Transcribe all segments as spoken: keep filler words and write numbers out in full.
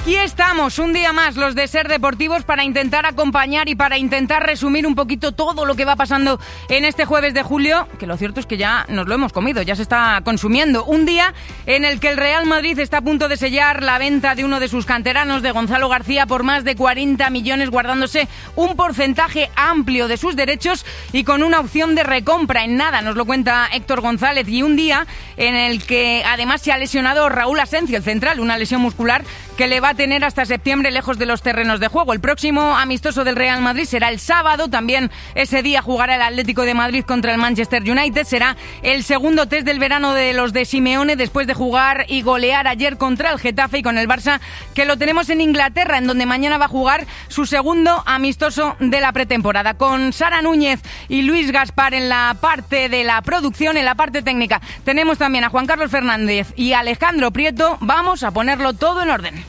Aquí estamos, un día más, los de Ser Deportivos, para intentar acompañar y para intentar resumir un poquito todo lo que va pasando en este jueves de julio, que lo cierto es que ya nos lo hemos comido, ya se está consumiendo. Un día en el que el Real Madrid está a punto de sellar la venta de uno de sus canteranos, de Gonzalo García, por más de cuarenta millones, guardándose un porcentaje amplio de sus derechos y con una opción de recompra en nada, nos lo cuenta Héctor González. Y un día en el que además se ha lesionado Raúl Asencio, el central, una lesión muscular que le va a tener hasta septiembre lejos de los terrenos de juego. El próximo amistoso del Real Madrid será el sábado, también ese día jugará el Atlético de Madrid contra el Manchester United, será el segundo test del verano de los de Simeone después de jugar y golear ayer contra el Getafe, y con el Barça, que lo tenemos en Inglaterra, en donde mañana va a jugar su segundo amistoso de la pretemporada. Con Sara Núñez y Luis Gaspar en la parte de la producción, en la parte técnica tenemos también a Juan Carlos Fernández y Alejandro Prieto. Vamos a ponerlo todo en orden.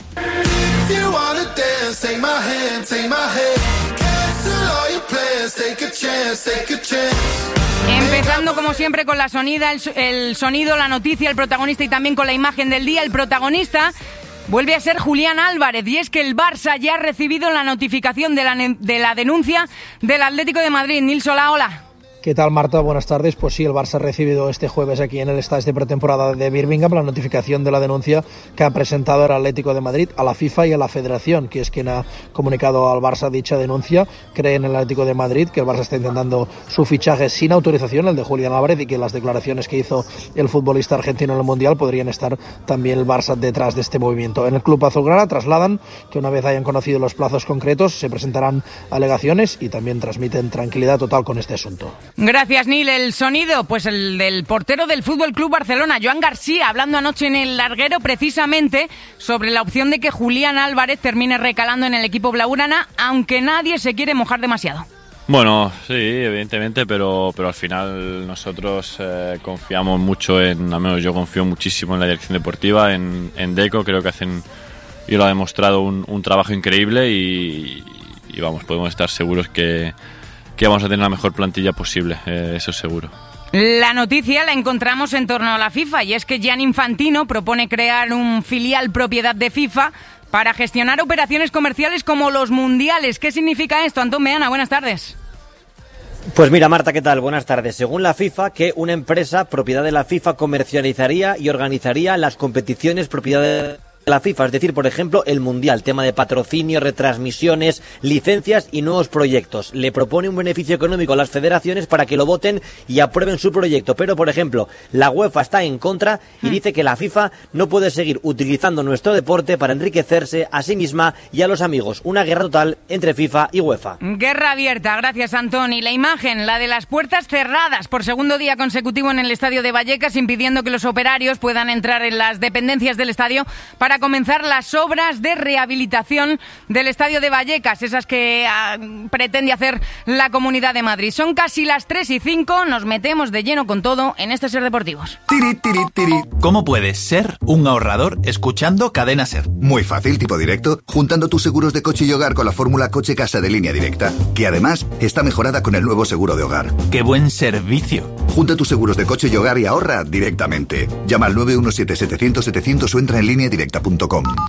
Empezando como siempre con la sonida, el, el sonido, la noticia, el protagonista y también con la imagen del día. El protagonista vuelve a ser Julián Álvarez, y es que el Barça ya ha recibido la notificación de la, de la denuncia del Atlético de Madrid. Nils Solá, hola. ¿Qué tal, Marta? Buenas tardes. Pues sí, el Barça ha recibido este jueves aquí en el estadio de pretemporada de Birmingham la notificación de la denuncia que ha presentado el Atlético de Madrid a la FIFA y a la Federación, que es quien ha comunicado al Barça dicha denuncia. Cree en el Atlético de Madrid que el Barça está intentando su fichaje sin autorización, el de Julián Álvarez, y que las declaraciones que hizo el futbolista argentino en el Mundial podrían estar también el Barça detrás de este movimiento. En el club azulgrana trasladan que una vez hayan conocido los plazos concretos se presentarán alegaciones y también transmiten tranquilidad total con este asunto. Gracias, Nil. El sonido, pues el del portero del Fútbol Club Barcelona, Joan García, hablando anoche en el larguero precisamente sobre la opción de que Julián Álvarez termine recalando en el equipo blaugrana, aunque nadie se quiere mojar demasiado. Bueno, sí, evidentemente, pero, pero al final nosotros eh, confiamos mucho en, al menos yo confío muchísimo en la dirección deportiva, en, en Deco. Creo que hacen, y lo ha demostrado, un, un trabajo increíble y, y vamos, podemos estar seguros que que vamos a tener la mejor plantilla posible, eh, eso seguro. La noticia la encontramos en torno a la FIFA, y es que Gianni Infantino propone crear un filial propiedad de FIFA para gestionar operaciones comerciales como los mundiales. ¿Qué significa esto? Antón Meana, buenas tardes. Pues mira, Marta, ¿qué tal? Buenas tardes. Según la FIFA, que una empresa propiedad de la FIFA comercializaría y organizaría las competiciones propiedad de la FIFA, es decir, por ejemplo, el Mundial, tema de patrocinio, retransmisiones, licencias y nuevos proyectos. Le propone un beneficio económico a las federaciones para que lo voten y aprueben su proyecto, pero, por ejemplo, la UEFA está en contra y dice que la FIFA no puede seguir utilizando nuestro deporte para enriquecerse a sí misma y a los amigos. Una guerra total entre FIFA y UEFA. Guerra abierta, gracias, Antón. Y la imagen, la de las puertas cerradas por segundo día consecutivo en el estadio de Vallecas, impidiendo que los operarios puedan entrar en las dependencias del estadio para comenzar las obras de rehabilitación del estadio de Vallecas, esas que uh, pretende hacer la Comunidad de Madrid. Son casi las tres y cinco, nos metemos de lleno con todo en este Ser Deportivos. Tiri, tiri, tiri. ¿Cómo puedes ser un ahorrador escuchando Cadena Ser? Muy fácil, tipo directo, juntando tus seguros de coche y hogar con la fórmula Coche-Casa de Línea Directa, que además está mejorada con el nuevo seguro de hogar. ¡Qué buen servicio! Junta tus seguros de coche y hogar y ahorra directamente. Llama al nueve uno siete, setecientos, setecientos o entra en línea directa punto com. Para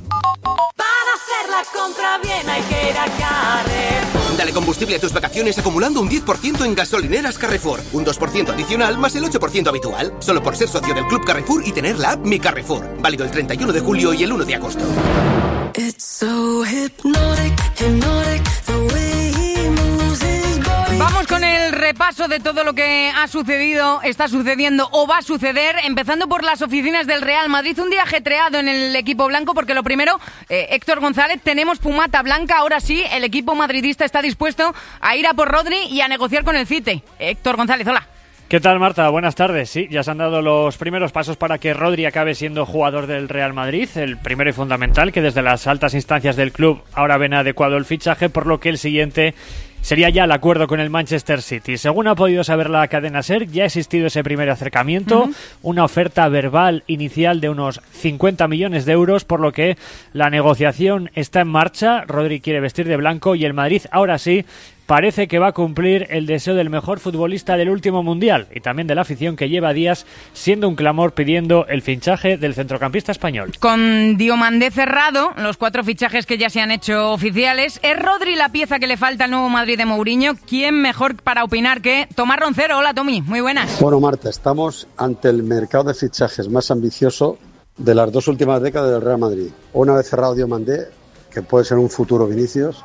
hacer la compra bien hay que ir a Carrefour. Dale combustible a tus vacaciones acumulando un diez por ciento en gasolineras Carrefour. Un dos por ciento adicional más el ocho por ciento habitual. Solo por ser socio del Club Carrefour y tener la app Mi Carrefour. Válido el treinta y uno de julio y el uno de agosto. It's so hypnotic, hypnotic, the way he moves his body. Vamos con el repaso de todo lo que ha sucedido, está sucediendo o va a suceder, empezando por las oficinas del Real Madrid. Un día ajetreado en el equipo blanco, porque lo primero, eh, Héctor González, tenemos Pumata Blanca. Ahora sí, el equipo madridista está dispuesto a ir a por Rodri y a negociar con el City. Héctor González, hola. ¿Qué tal, Marta? Buenas tardes. Sí, ya se han dado los primeros pasos para que Rodri acabe siendo jugador del Real Madrid. El primero y fundamental, que desde las altas instancias del club ahora ven adecuado el fichaje, por lo que el siguiente sería ya el acuerdo con el Manchester City. Según ha podido saber la cadena SER, ya ha existido ese primer acercamiento, uh-huh. una oferta verbal inicial de unos cincuenta millones de euros, por lo que la negociación está en marcha. Rodri quiere vestir de blanco y el Madrid ahora sí parece que va a cumplir el deseo del mejor futbolista del último mundial y también de la afición que lleva días siendo un clamor pidiendo el fichaje del centrocampista español. Con Diomandé cerrado, los cuatro fichajes que ya se han hecho oficiales, ¿es Rodri la pieza que le falta al nuevo Madrid de Mourinho? ¿Quién mejor para opinar que Tomás Roncero? Hola, Tommy, muy buenas. Bueno, Marta, estamos ante el mercado de fichajes más ambicioso de las dos últimas décadas del Real Madrid. Una vez cerrado Diomandé, que puede ser un futuro Vinicius,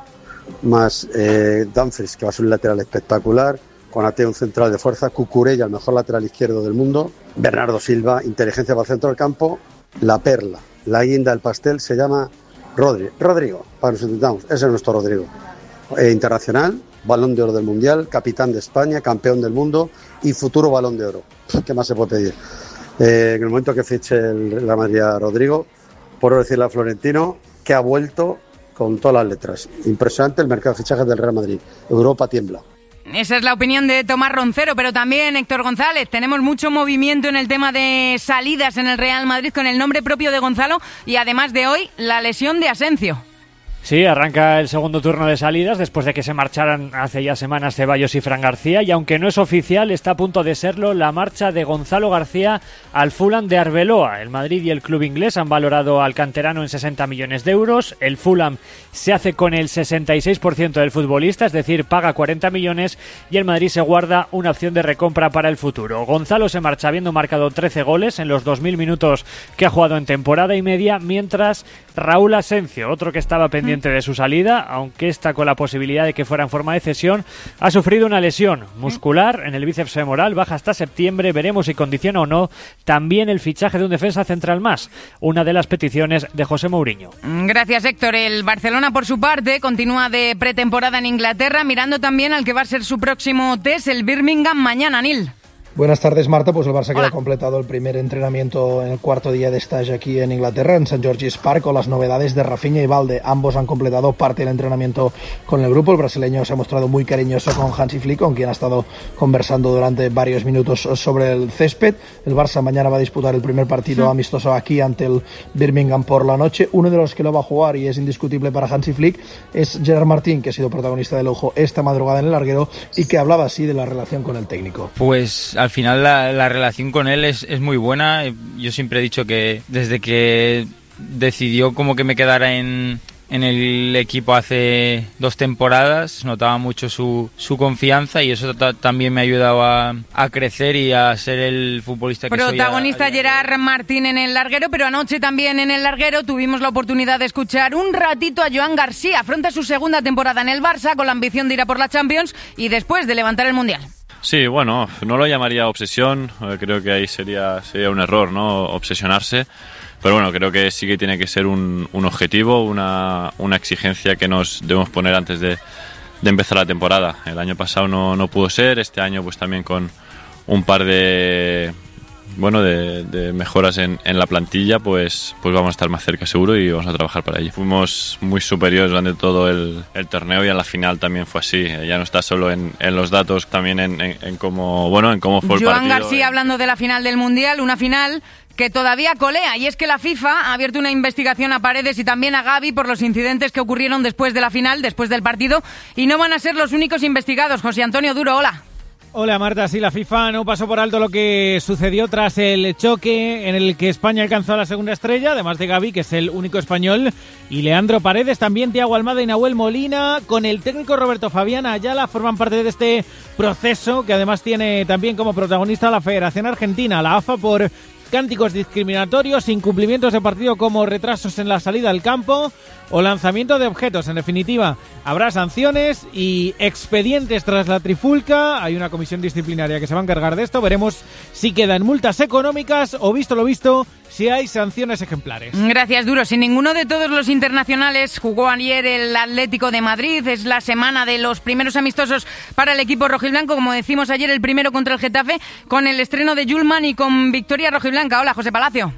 más eh, Dumfries, que va a ser un lateral espectacular, Konaté, un central de fuerza, Cucurella, el mejor lateral izquierdo del mundo, Bernardo Silva, inteligencia para el centro del campo, la perla, la guinda del pastel se llama Rodri, Rodrigo, para que nos entendamos, ese es nuestro Rodrigo. Eh, internacional, Balón de Oro del Mundial, capitán de España, campeón del mundo y futuro Balón de Oro. ¿Qué más se puede pedir? Eh, en el momento que fiche el, la Madrid a Rodrigo, por decirle a Florentino que ha vuelto con todas las letras. Impresionante el mercado de fichajes del Real Madrid. Europa tiembla. Esa es la opinión de Tomás Roncero, pero también Héctor González. Tenemos mucho movimiento en el tema de salidas en el Real Madrid con el nombre propio de Gonzalo y además de hoy la lesión de Asensio. Sí, arranca el segundo turno de salidas después de que se marcharan hace ya semanas Ceballos y Fran García, y aunque no es oficial, está a punto de serlo la marcha de Gonzalo García al Fulham de Arbeloa. El Madrid y el club inglés han valorado al canterano en sesenta millones de euros. El Fulham se hace con el sesenta y seis por ciento del futbolista, es decir, paga cuarenta millones, y el Madrid se guarda una opción de recompra para el futuro. Gonzalo se marcha habiendo marcado trece goles en los dos mil minutos que ha jugado en temporada y media, mientras Raúl Asensio, otro que estaba pendiente de su salida, aunque está con la posibilidad de que fuera en forma de cesión, ha sufrido una lesión muscular en el bíceps femoral, baja hasta septiembre, veremos si condiciona o no también el fichaje de un defensa central más, una de las peticiones de José Mourinho. Gracias, Héctor. El Barcelona, por su parte, continúa de pretemporada en Inglaterra, mirando también al que va a ser su próximo test, el Birmingham, mañana, Nil. Buenas tardes, Marta. Pues el Barça Hola. que ha completado el primer entrenamiento en el cuarto día de stage aquí en Inglaterra, en Saint George's Park, con las novedades de Rafinha y Valde. Ambos han completado parte del entrenamiento con el grupo. El brasileño se ha mostrado muy cariñoso con Hansi Flick, con quien ha estado conversando durante varios minutos sobre el césped. El Barça mañana va a disputar el primer partido amistoso aquí ante el Birmingham por la noche. Uno de los que lo va a jugar y es indiscutible para Hansi Flick es Gerard Martín, que ha sido protagonista de lujo esta madrugada en el larguero y que hablaba así de la relación con el técnico. Pues al final la, la relación con él es, es muy buena. Yo siempre he dicho que desde que decidió como que me quedara en, en el equipo hace dos temporadas, notaba mucho su, su confianza, y eso ta- también me ha ayudado a, a crecer y a ser el futbolista que soy. Protagonista Gerard Martín en el larguero, pero anoche también en el larguero tuvimos la oportunidad de escuchar un ratito a Joan García. Afronta su segunda temporada en el Barça con la ambición de ir a por la Champions y después de levantar el Mundial. Sí, bueno, no lo llamaría obsesión, eh, creo que ahí sería, sería un error, ¿no? Obsesionarse, pero bueno, creo que sí que tiene que ser un, un objetivo, una, una exigencia que nos debemos poner antes de, de empezar la temporada. El año pasado no, no pudo ser, este año pues también con un par de, bueno, de, de mejoras en, en la plantilla, pues, pues vamos a estar más cerca seguro y vamos a trabajar para ello. Fuimos muy superiores durante todo el, el torneo y en la final también fue así. Ya no está solo en, en los datos, también en, en, en cómo, bueno, en cómo fue el Joan partido. García en... hablando de la final del Mundial, una final que todavía colea, y es que la FIFA ha abierto una investigación a Paredes y también a Gavi por los incidentes que ocurrieron después de la final, después del partido, y no van a ser los únicos investigados. José Antonio Duro, hola. Hola Marta, sí, la FIFA no pasó por alto lo que sucedió tras el choque en el que España alcanzó la segunda estrella, además de Gavi, que es el único español, y Leandro Paredes, también Thiago Almada y Nahuel Molina, con el técnico Roberto Fabián Ayala, forman parte de este proceso que además tiene también como protagonista la Federación Argentina, la A F A, por cánticos discriminatorios, incumplimientos de partido como retrasos en la salida al campo o lanzamiento de objetos. En definitiva, habrá sanciones y expedientes tras la trifulca. Hay una comisión disciplinaria que se va a encargar de esto. Veremos si quedan multas económicas o, visto lo visto, si hay sanciones ejemplares. Gracias, Duro. Sin ninguno de todos los internacionales jugó ayer el Atlético de Madrid. Es la semana de los primeros amistosos para el equipo rojiblanco. Como decimos ayer, el primero contra el Getafe, con el estreno de Yulman y con victoria rojiblanca. Hola, José Palacio.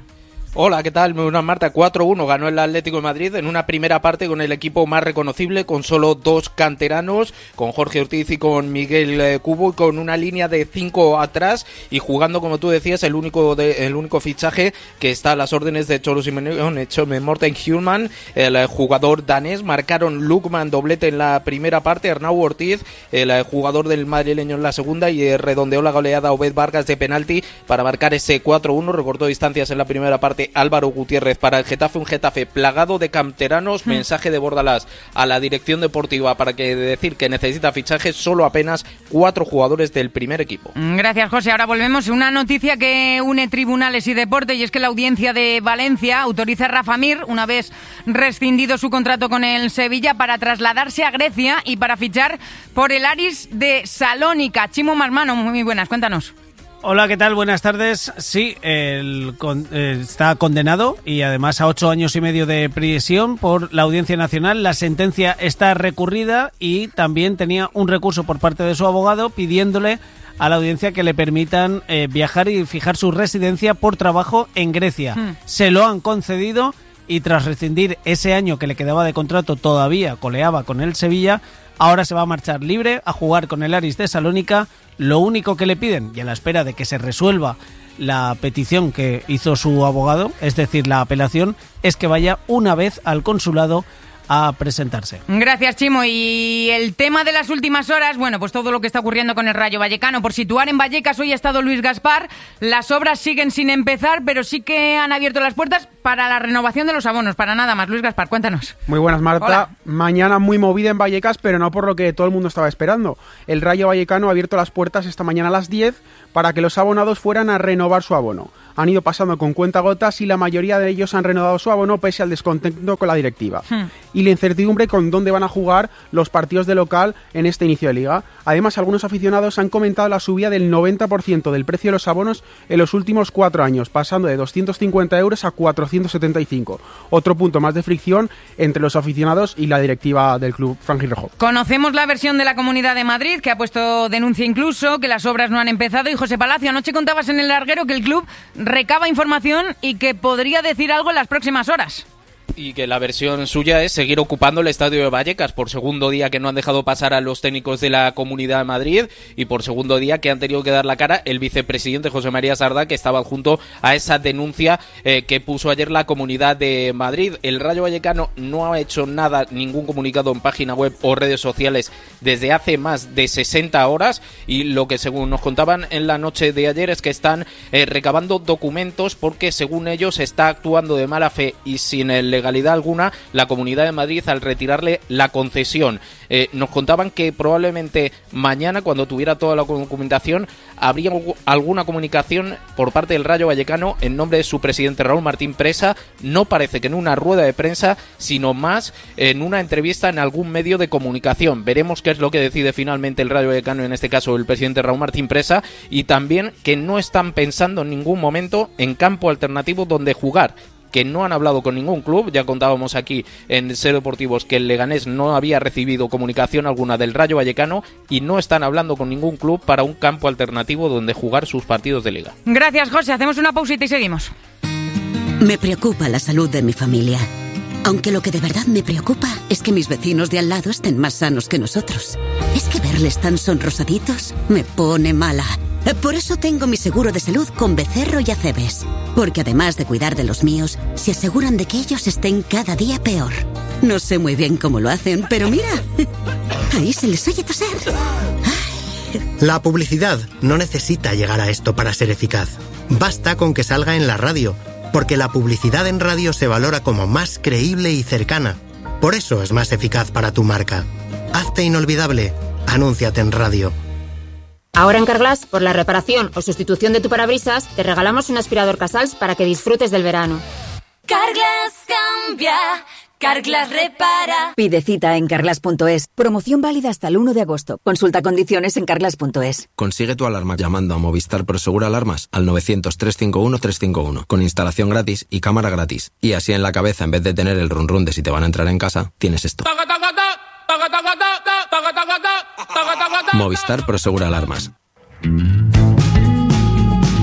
Hola, ¿qué tal? Muy buenas, Marta. cuatro uno ganó el Atlético de Madrid en una primera parte con el equipo más reconocible, con solo dos canteranos, con Jorge Ortiz y con Miguel eh, Cubo, y con una línea de cinco atrás y jugando, como tú decías, el único de, el único fichaje que está a las órdenes de Cholo Simeone, Morten Hjulmand, el eh, jugador danés. Marcaron Lukman doblete en la primera parte, Arnau Ortiz, el eh, jugador del madrileño, en la segunda, y eh, redondeó la goleada Obed Vargas de penalti para marcar ese cuatro uno. Recortó distancias en la primera parte Álvaro Gutiérrez para el Getafe, un Getafe plagado de canteranos. Mm. Mensaje de Bordalás a la dirección deportiva para que decir que necesita fichajes, solo apenas cuatro jugadores del primer equipo. Gracias, José. Ahora volvemos. Una noticia que une tribunales y deporte, y es que la Audiencia de Valencia autoriza a Rafa Mir, una vez rescindido su contrato con el Sevilla, para trasladarse a Grecia y para fichar por el Aris de Salónica. Chimo Masmano, muy buenas, cuéntanos. Hola, ¿qué tal? Buenas tardes. Sí, el, con, eh, está condenado y además a ocho años y medio de prisión por la Audiencia Nacional. La sentencia está recurrida y también tenía un recurso por parte de su abogado pidiéndole a la audiencia que le permitan eh, viajar y fijar su residencia por trabajo en Grecia. Hmm. Se lo han concedido y tras rescindir ese año que le quedaba de contrato, todavía coleaba con el Sevilla. Ahora se va a marchar libre a jugar con el Aris de Salónica. Lo único que le piden, y a la espera de que se resuelva la petición que hizo su abogado, es decir, la apelación, es que vaya una vez al consulado a presentarse. Gracias, Chimo. Y el tema de las últimas horas, bueno, pues todo lo que está ocurriendo con el Rayo Vallecano. Por situar en Vallecas, hoy ha estado Luis Gaspar. Las obras siguen sin empezar, pero sí que han abierto las puertas para la renovación de los abonos. Para nada más. Luis Gaspar, cuéntanos. Muy buenas, Marta. Hola. Mañana muy movida en Vallecas, pero no por lo que todo el mundo estaba esperando. El Rayo Vallecano ha abierto las puertas esta mañana a las diez para que los abonados fueran a renovar su abono. Han ido pasando con cuentagotas y la mayoría de ellos han renovado su abono pese al descontento con la directiva. Hmm. Y la incertidumbre con dónde van a jugar los partidos de local en este inicio de liga. Además, algunos aficionados han comentado la subida del noventa por ciento del precio de los abonos en los últimos cuatro años, pasando de doscientos cincuenta euros a cuatrocientos setenta y cinco. Otro punto más de fricción entre los aficionados y la directiva del club franjirrojo. Conocemos la versión de la Comunidad de Madrid, que ha puesto denuncia incluso, que las obras no han empezado. Y José Palacio, anoche contabas en El Larguero que el club recaba información y que podría decir algo en las próximas horas. Y que la versión suya es seguir ocupando el estadio de Vallecas por segundo día que no han dejado pasar a los técnicos de la Comunidad de Madrid y por segundo día que han tenido que dar la cara el vicepresidente José María Sardá, que estaba junto a esa denuncia eh, que puso ayer la Comunidad de Madrid. El Rayo Vallecano no ha hecho nada, ningún comunicado en página web o redes sociales desde hace más de sesenta horas, y lo que según nos contaban en la noche de ayer es que están eh, recabando documentos porque según ellos está actuando de mala fe y sin el legalidad alguna la Comunidad de Madrid al retirarle la concesión. Eh, nos contaban que probablemente mañana, cuando tuviera toda la documentación, habría alguna comunicación por parte del Rayo Vallecano en nombre de su presidente Raúl Martín Presa. No parece que en una rueda de prensa, sino más en una entrevista en algún medio de comunicación. Veremos qué es lo que decide finalmente el Rayo Vallecano, en este caso el presidente Raúl Martín Presa, y también que no están pensando en ningún momento en campo alternativo donde jugar, que no han hablado con ningún club. Ya contábamos aquí en Ser Deportivos que el Leganés no había recibido comunicación alguna del Rayo Vallecano y no están hablando con ningún club para un campo alternativo donde jugar sus partidos de liga. Gracias, José. Hacemos una pausita y seguimos. Me preocupa la salud de mi familia. Aunque lo que de verdad me preocupa es que mis vecinos de al lado estén más sanos que nosotros. Es que verles tan sonrosaditos me pone mala. Por eso tengo mi seguro de salud con Becerro y Acebes. Porque además de cuidar de los míos, se aseguran de que ellos estén cada día peor. No sé muy bien cómo lo hacen, pero mira, ahí se les oye toser. La publicidad no necesita llegar a esto para ser eficaz. Basta con que salga en la radio, porque la publicidad en radio se valora como más creíble y cercana. Por eso es más eficaz para tu marca. Hazte inolvidable. Anúnciate en radio. Ahora en Carglass, por la reparación o sustitución de tu parabrisas, te regalamos un aspirador Casals para que disfrutes del verano. Carglass cambia, Carglass repara. Pide cita en carglass punto es. Promoción válida hasta el uno de agosto. Consulta condiciones en carglass punto es. Consigue tu alarma llamando a Movistar Prosegur Alarmas al novecientos, trescientos cincuenta y uno, trescientos cincuenta y uno, con instalación gratis y cámara gratis. Y así en la cabeza, en vez de tener el run run de si te van a entrar en casa, tienes esto. Movistar Prosegur Alarmas.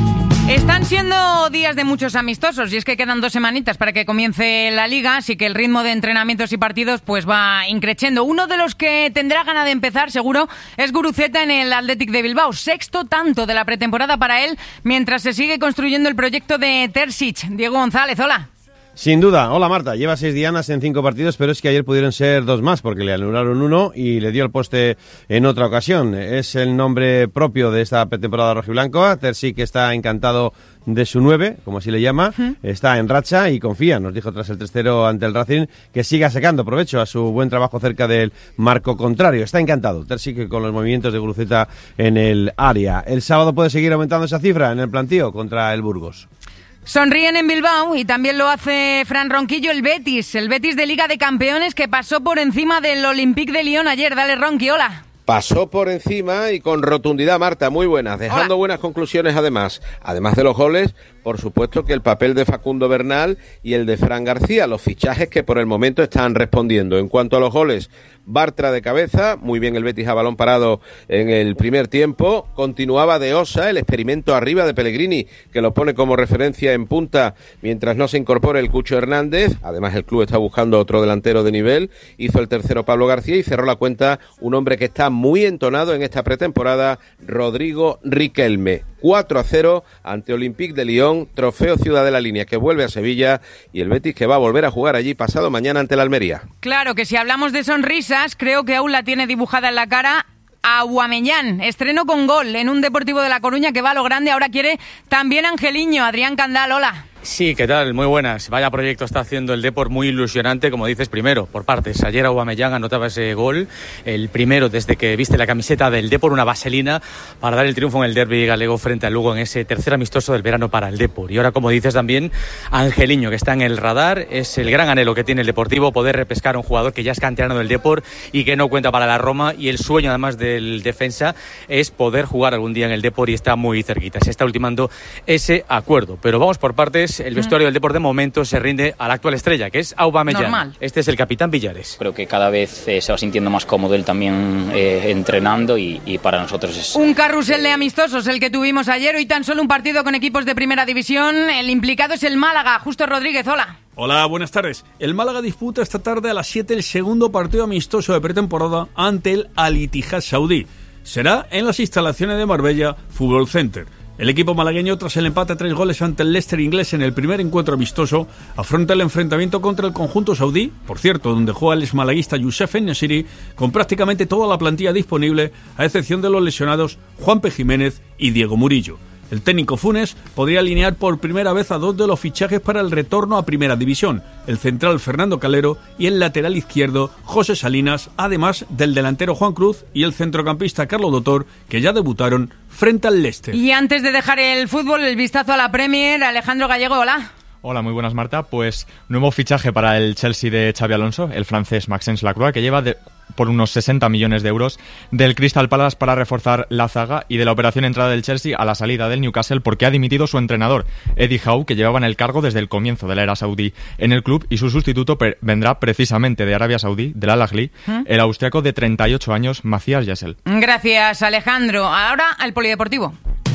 Están siendo días de muchos amistosos y es que quedan dos semanitas para que comience la Liga, así que el ritmo de entrenamientos y partidos pues va increciendo. Uno de los que tendrá ganas de empezar seguro es Guruceta en el Athletic de Bilbao, sexto tanto de la pretemporada para él mientras se sigue construyendo el proyecto de Terzic. Diego González, hola. Sin duda. Hola Marta, lleva seis dianas en cinco partidos, pero es que ayer pudieron ser dos más porque le anularon uno y le dio el poste en otra ocasión. Es el nombre propio de esta temporada rojiblanca. Terzic está encantado de su nueve, como así le llama, uh-huh. Está en racha y confía, nos dijo tras el tres cero ante el Racing, que siga sacando provecho a su buen trabajo cerca del marco contrario. Está encantado Terzic con los movimientos de Guruceta en el área. El sábado puede seguir aumentando esa cifra en el plantío contra el Burgos. Sonríen en Bilbao y también lo hace Fran Ronquillo, el Betis, el Betis de Liga de Campeones que pasó por encima del Olympique de Lyon ayer. Dale, Ronqui, hola. Pasó por encima y con rotundidad, Marta, muy buenas, dejando Hola. buenas conclusiones además. Además de los goles, por supuesto que el papel de Facundo Bernal y el de Fran García, los fichajes que por el momento están respondiendo. En cuanto a los goles, Bartra de cabeza, muy bien el Betis a balón parado en el primer tiempo. Continuaba de Osa, el experimento arriba de Pellegrini, que lo pone como referencia en punta mientras no se incorpore el Cucho Hernández. Además el club está buscando otro delantero de nivel. Hizo el tercero Pablo García y cerró la cuenta un hombre que está muy entonado en esta pretemporada, Rodrigo Riquelme. cuatro a cero ante Olympique de Lyon, trofeo Ciudad de la Línea que vuelve a Sevilla y el Betis que va a volver a jugar allí pasado mañana ante la Almería. Claro que si hablamos de sonrisas, creo que aún la tiene dibujada en la cara Aubameyang. Estreno con gol en un Deportivo de La Coruña que va a lo grande, ahora quiere también Angeliño. Adrián Candal, hola. Sí, ¿qué tal? Muy buenas. Vaya proyecto está haciendo el Depor, muy ilusionante, como dices, primero, por partes. Ayer Aubameyang anotaba ese gol, el primero desde que viste la camiseta del Depor, una vaselina, para dar el triunfo en el derbi galego frente al Lugo en ese tercer amistoso del verano para el Depor. Y ahora, como dices también, Angeliño, que está en el radar, es el gran anhelo que tiene el Deportivo, poder repescar a un jugador que ya es canterano del Depor y que no cuenta para la Roma, y el sueño además del defensa es poder jugar algún día en el Depor y está muy cerquita. Se está ultimando ese acuerdo, pero vamos por partes. El vestuario del Depor de momento se rinde a la actual estrella, que es Aubameyang. Normal. Este es el capitán Villares. Creo que cada vez eh, se va sintiendo más cómodo él también eh, entrenando y, y para nosotros es... Un carrusel de amistosos el que tuvimos ayer. Hoy tan solo un partido con equipos de primera división. El implicado es el Málaga. Justo Rodríguez, hola. Hola, buenas tardes. El Málaga disputa esta tarde a las siete el segundo partido amistoso de pretemporada ante el Al Ittihad saudí. Será en las instalaciones de Marbella Fútbol Center. El equipo malagueño, tras el empate a tres goles ante el Leicester inglés en el primer encuentro amistoso, afronta el enfrentamiento contra el conjunto saudí, por cierto, donde juega el exmalaguista Youssef En-Nesyri, con prácticamente toda la plantilla disponible, a excepción de los lesionados Juanpe Jiménez y Diego Murillo. El técnico Funes podría alinear por primera vez a dos de los fichajes para el retorno a Primera División, el central Fernando Calero y el lateral izquierdo José Salinas, además del delantero Juan Cruz y el centrocampista Carlos Dotor, que ya debutaron frente al Leicester. Y antes de dejar el fútbol, el vistazo a la Premier, Alejandro Gallego, hola. Hola, muy buenas, Marta. Pues nuevo fichaje para el Chelsea de Xabi Alonso, el francés Maxence Lacroix, que lleva de, por unos sesenta millones de euros del Crystal Palace para reforzar la zaga, y de la operación entrada del Chelsea a la salida del Newcastle, porque ha dimitido su entrenador, Eddie Howe, que llevaba en el cargo desde el comienzo de la era saudí en el club, y su sustituto per- vendrá precisamente de Arabia Saudí, del Al Ahly, ¿Mm? el austriaco de treinta y ocho años, Matías Jessel. Gracias, Alejandro. Ahora al polideportivo.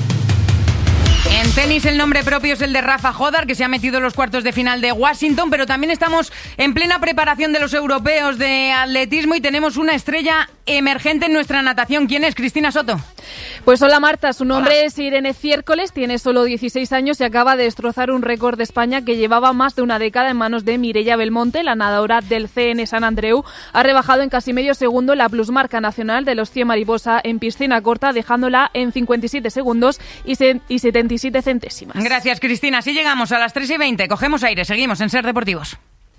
En tenis el nombre propio es el de Rafa Jodar, que se ha metido en los cuartos de final de Washington, pero también estamos en plena preparación de los europeos de atletismo y tenemos una estrella emergente en nuestra natación. ¿Quién es? Cristina Soto. Pues hola Marta, su nombre hola. es Irene Ciércoles, tiene solo dieciséis años y acaba de destrozar un récord de España que llevaba más de una década en manos de Mireia Belmonte. La nadadora del C N San Andreu ha rebajado en casi medio segundo la plusmarca nacional de los cien mariposa en piscina corta, dejándola en cincuenta y siete segundos y setenta y siete centésimas. Gracias, Cristina. Así llegamos a las tres y veinte. Cogemos aire. Seguimos en Ser Deportivos.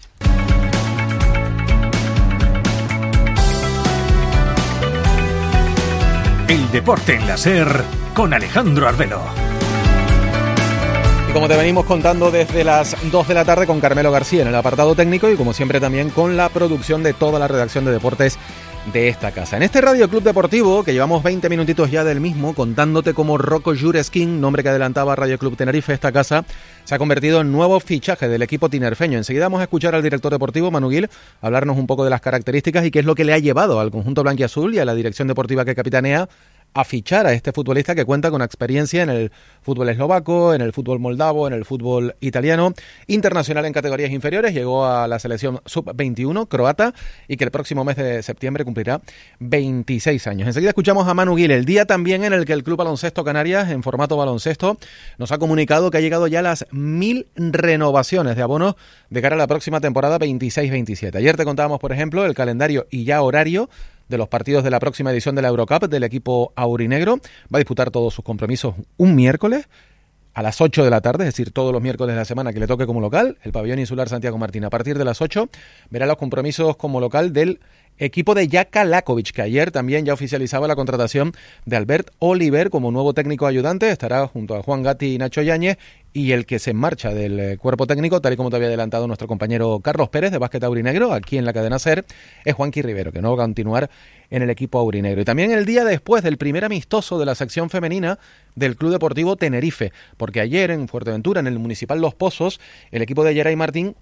El deporte en la Ser con Alejandro Arbelo. Y como te venimos contando desde las dos de la tarde con Carmelo García en el apartado técnico y como siempre también con la producción de toda la redacción de deportes de esta casa. En este Radio Club Deportivo, que llevamos veinte minutitos ya del mismo, contándote cómo Rocco Jureskin, nombre que adelantaba Radio Club Tenerife, esta casa, se ha convertido en nuevo fichaje del equipo tinerfeño. Enseguida vamos a escuchar al director deportivo, Manu Gil, hablarnos un poco de las características y qué es lo que le ha llevado al conjunto blanquiazul y a la dirección deportiva que capitanea a fichar a este futbolista que cuenta con experiencia en el fútbol eslovaco, en el fútbol moldavo, en el fútbol italiano, internacional en categorías inferiores, llegó a la selección sub veintiuno croata y que el próximo mes de septiembre cumplirá veintiséis años. Enseguida escuchamos a Manu Gil, el día también en el que el Club Baloncesto Canarias, en formato baloncesto, nos ha comunicado que ha llegado ya a las mil renovaciones de abonos de cara a la próxima temporada veintiséis veintisiete. Ayer te contábamos, por ejemplo, el calendario y ya horario de los partidos de la próxima edición de la Eurocup del equipo aurinegro. Va a disputar todos sus compromisos un miércoles a las ocho de la tarde, es decir, todos los miércoles de la semana que le toque como local, el pabellón insular Santiago Martín. A partir de las ocho verá los compromisos como local del equipo de Jaka Lakovic, que ayer también ya oficializaba la contratación de Albert Oliver como nuevo técnico ayudante. Estará junto a Juan Gatti y Nacho Yáñez, y el que se marcha del cuerpo técnico, tal y como te había adelantado nuestro compañero Carlos Pérez de Básquet Aurinegro, aquí en la cadena SER, es Juanqui Rivero, que no va a continuar en el equipo aurinegro. Y también el día después del primer amistoso de la sección femenina del Club Deportivo Tenerife, porque ayer en Fuerteventura, en el Municipal Los Pozos, el equipo de Yeray Martín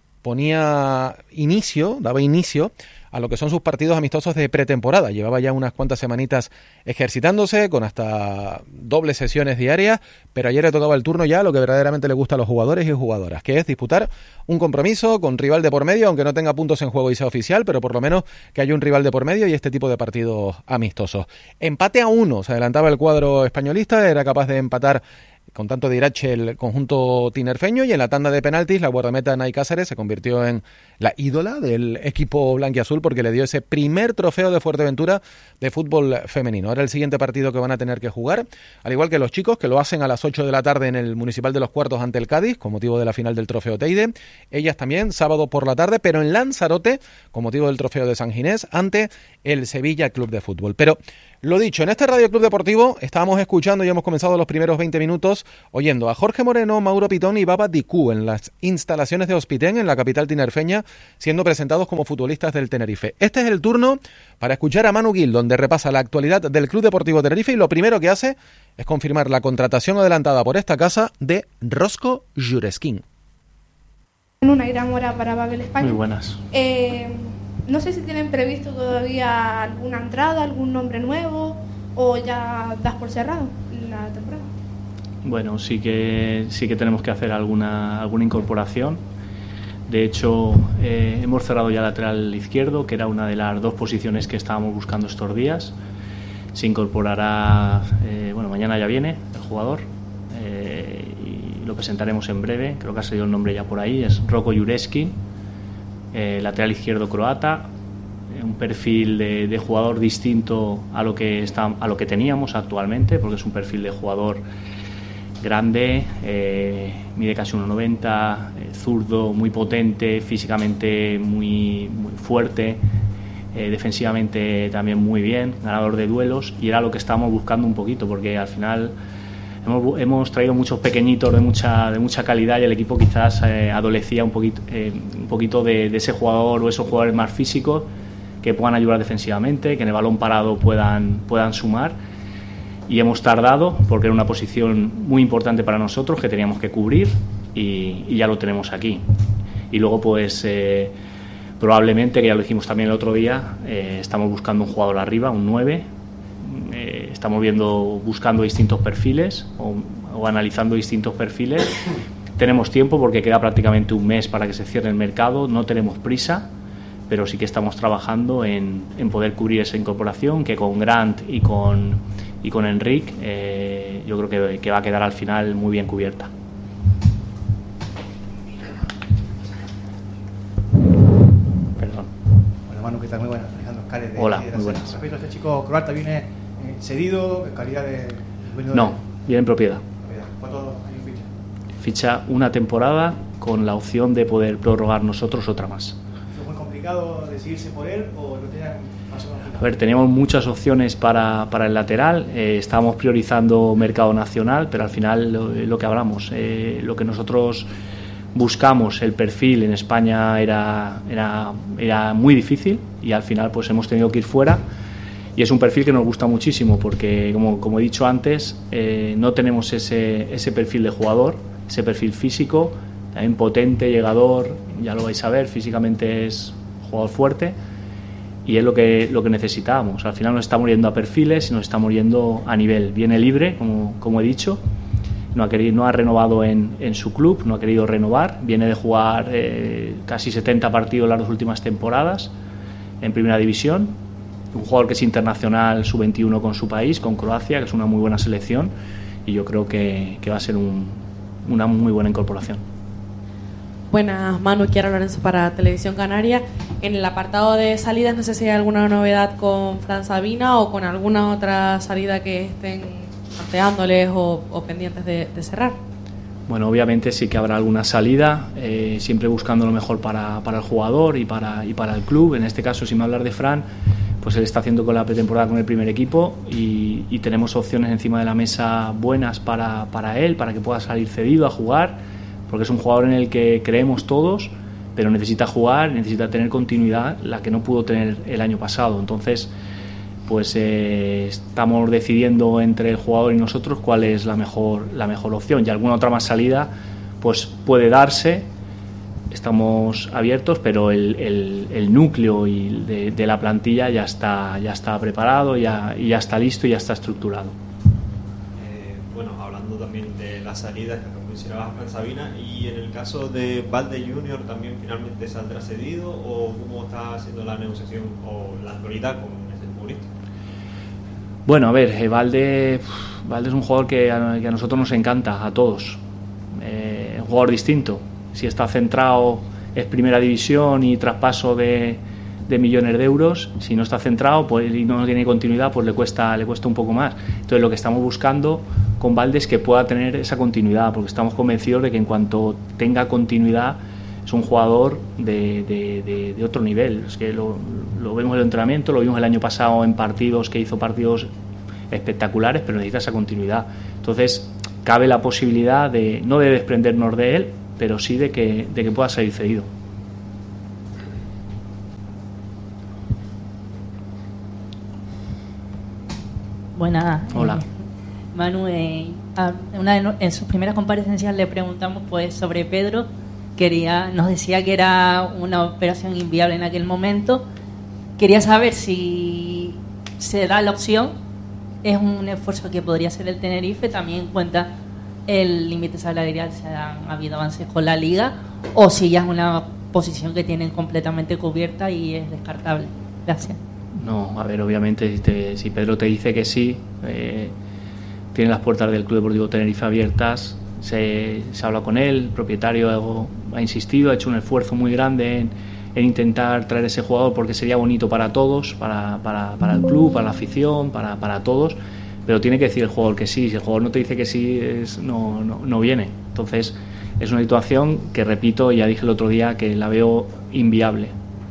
ponía inicio, daba inicio a lo que son sus partidos amistosos de pretemporada. Llevaba ya unas cuantas semanitas ejercitándose con hasta dobles sesiones diarias, pero ayer le tocaba el turno ya a lo que verdaderamente le gusta a los jugadores y jugadoras, que es disputar un compromiso con rival de por medio, aunque no tenga puntos en juego y sea oficial, pero por lo menos que haya un rival de por medio y este tipo de partidos amistosos. Empate a uno, se adelantaba el cuadro españolista, era capaz de empatar con tanto de Irache el conjunto tinerfeño, y en la tanda de penaltis la guardameta Nay Cáceres se convirtió en la ídola del equipo blanquiazul porque le dio ese primer trofeo de Fuerteventura de fútbol femenino. Ahora el siguiente partido que van a tener que jugar, al igual que los chicos, que lo hacen a las ocho de la tarde en el Municipal de los Cuartos ante el Cádiz, con motivo de la final del trofeo Teide. Ellas también, sábado por la tarde, pero en Lanzarote, con motivo del trofeo de San Ginés, ante el Sevilla Club de Fútbol. Pero lo dicho, en este Radio Club Deportivo estábamos escuchando y hemos comenzado los primeros veinte minutos oyendo a Jorge Moreno, Mauro Pitón y Baba Dicú en las instalaciones de Hospitén, en la capital tinerfeña, siendo presentados como futbolistas del Tenerife. Este es el turno para escuchar a Manu Gil, donde repasa la actualidad del Club Deportivo Tenerife, y lo primero que hace es confirmar la contratación adelantada por esta casa de Rosco Jureskin. Una gran hora para Babel España. Muy buenas. Eh, no sé si tienen previsto todavía alguna entrada, algún nombre nuevo, o ya das por cerrado la temporada. Bueno, sí que sí que tenemos que hacer alguna alguna incorporación. De hecho, eh, hemos cerrado ya lateral izquierdo, que era una de las dos posiciones que estábamos buscando estos días. Se incorporará, eh, bueno, mañana ya viene el jugador, eh, y lo presentaremos en breve. Creo que ha salido el nombre ya por ahí. Es Roko Jureskin, eh, lateral izquierdo croata, eh, un perfil de, de jugador distinto a lo que está, a lo que teníamos actualmente, porque es un perfil de jugador grande, eh, mide casi uno noventa, eh, zurdo, muy potente, físicamente muy, muy fuerte, eh, defensivamente también muy bien, ganador de duelos, y era lo que estábamos buscando un poquito, porque al final hemos, hemos traído muchos pequeñitos de mucha, de mucha calidad, y el equipo quizás eh, adolecía un poquito, eh, un poquito de, de ese jugador o esos jugadores más físicos que puedan ayudar defensivamente, que en el balón parado puedan, puedan sumar. Y hemos tardado porque era una posición muy importante para nosotros que teníamos que cubrir, y, y ya lo tenemos aquí. Y luego pues eh, probablemente, que ya lo dijimos también el otro día, eh, estamos buscando un jugador arriba, un nueve. Eh, estamos viendo, buscando distintos perfiles o, o analizando distintos perfiles. Tenemos tiempo porque queda prácticamente un mes para que se cierre el mercado, no tenemos prisa, pero sí que estamos trabajando en, en poder cubrir esa incorporación, que con Grant y con y con Enric eh, yo creo que, que va a quedar al final muy bien cubierta. Perdón. Hola Manu, ¿qué tal? Muy buenas. Alejandro Oscales de, Hola, de muy buenas. Respecto a este chico croata, ¿viene eh, cedido, en calidad de dueño? No, viene en propiedad. ¿Cuántos años ficha? Ficha una temporada con la opción de poder prorrogar nosotros otra más. ¿Fue muy complicado decidirse por él o lo tenían más o menos? A ver, teníamos muchas opciones para, para el lateral, eh, estábamos priorizando mercado nacional, pero al final lo, lo que hablamos, eh, lo que nosotros buscamos, el perfil en España era, era, era muy difícil, y al final pues hemos tenido que ir fuera, y es un perfil que nos gusta muchísimo porque, como, como he dicho antes, eh, no tenemos ese, ese perfil de jugador, ese perfil físico, también potente, llegador, ya lo vais a ver, físicamente es jugador fuerte. y es lo que, lo que necesitábamos. Al final nos estamos yendo a perfiles y nos estamos yendo a nivel. Viene libre, como, como he dicho, no ha, querido, no ha renovado en, en su club, no ha querido renovar, viene de jugar eh, casi setenta partidos las dos últimas temporadas en Primera División, un jugador que es internacional sub veintiuno con su país, con Croacia, que es una muy buena selección, y yo creo que, que va a ser un, una muy buena incorporación. Buenas, Manu, Chiara Lorenzo para Televisión Canaria. En el apartado de salidas, no sé si hay alguna novedad con Fran Sabina o con alguna otra salida que estén planteándoles o, o pendientes de, de cerrar. Bueno, obviamente sí que habrá alguna salida, eh, siempre buscando lo mejor para, para el jugador y para, y para el club. En este caso, si me hablar de Fran, pues él está haciendo con la pretemporada con el primer equipo y, y tenemos opciones encima de la mesa buenas para, para él, para que pueda salir cedido a jugar, porque es un jugador en el que creemos todos, pero necesita jugar, necesita tener continuidad, la que no pudo tener el año pasado. Entonces, pues eh, estamos decidiendo entre el jugador y nosotros cuál es la mejor, la mejor opción, y alguna otra más salida pues puede darse. Estamos abiertos, pero el, el, el núcleo y de, de la plantilla ya está, ya está preparado, ya, y ya está listo y ya está estructurado. Eh, bueno, hablando también de las salidas que mencionabas, Fran Sabina, y en el caso de Valde Junior, ¿también finalmente saldrá cedido o cómo está haciendo la negociación o la actualidad con ese futbolista? Bueno, a ver, eh, Valde, Valde es un jugador que a, que a nosotros nos encanta, a todos. Eh, un jugador distinto. Si está centrado es Primera División y traspaso de, de millones de euros. Si no está centrado pues, y no tiene continuidad, pues le cuesta, le cuesta un poco más. Entonces lo que estamos buscando con Valde es que pueda tener esa continuidad, porque estamos convencidos de que en cuanto tenga continuidad es un jugador de, de, de, de otro nivel. Es que lo, lo vemos en el entrenamiento, lo vimos el año pasado en partidos, que hizo partidos espectaculares, pero necesita esa continuidad. Entonces cabe la posibilidad de no de desprendernos de él, pero sí de que, de que pueda salir cedido. Buenas. Hola. Eh, Manu, eh, a una de no, en sus primeras comparecencias le preguntamos pues sobre Pedro. Quería, nos decía que era una operación inviable en aquel momento. Quería saber si se da la opción. Es un esfuerzo que podría hacer el Tenerife, también en cuenta el límite salarial, si han habido avances con la liga, o si ya es una posición que tienen completamente cubierta y es descartable. Gracias. No, a ver, obviamente si, te, si Pedro te dice que sí, eh, tiene las puertas del Club Deportivo Tenerife abiertas, se, se habla con él, el propietario ha insistido, ha hecho un esfuerzo muy grande en, en intentar traer ese jugador porque sería bonito para todos, para, para, para el club, para la afición, para, para todos, pero tiene que decir el jugador que sí. Si el jugador no te dice que sí, es, no, no, no viene. Entonces es una situación que, repito, ya dije el otro día, que la veo inviable.